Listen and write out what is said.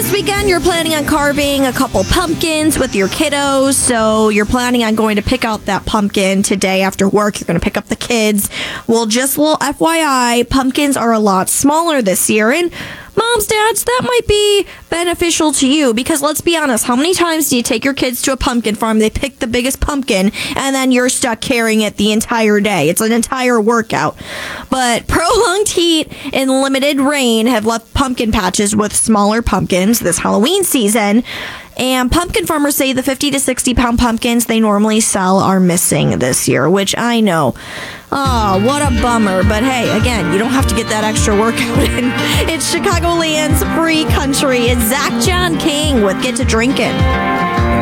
This weekend, you're planning on carving a couple pumpkins with your kiddos. So you're planning on going to pick out that pumpkin today after work. You're going to pick up the kids. Well, just a little FYI, pumpkins are a lot smaller this year. And moms, dads, that might be beneficial to you because let's be honest, how many times do you take your kids to a pumpkin farm, they pick the biggest pumpkin, and then you're stuck carrying it the entire day? It's an entire workout. But prolonged heat and limited rain have left pumpkin patches with smaller pumpkins this Halloween season. And pumpkin farmers say the 50 to 60 pound pumpkins they normally sell are missing this year, which I know. Oh, what a bummer. But hey, again, you don't have to get that extra workout in. It's Chicagoland's free country. It's Zach John King with Get to Drinkin'.